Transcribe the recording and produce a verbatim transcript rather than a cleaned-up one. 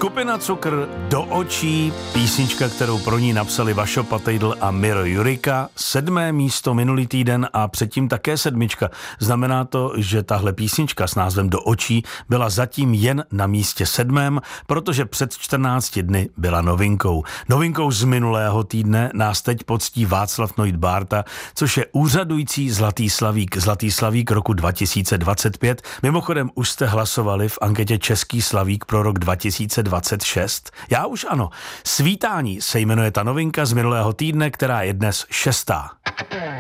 Skupina Cukr Do očí, písnička, kterou pro ní napsali Vašo Patejdl a Miro Jurika, sedmé místo minulý týden a předtím také sedmička. Znamená to, že tahle písnička s názvem Do očí byla zatím jen na místě sedmém, protože před čtrnácti dny byla novinkou. Novinkou z minulého týdne nás teď poctí Václav Noit Bárta, což je úřadující Zlatý slavík. Zlatý slavík roku dva tisíce dvacet pět. Mimochodem už jste hlasovali v anketě Český slavík pro rok dva tisíce dvacet šest? Já už ano. Svítání se jmenuje ta novinka z minulého týdne, která je dnes šestá.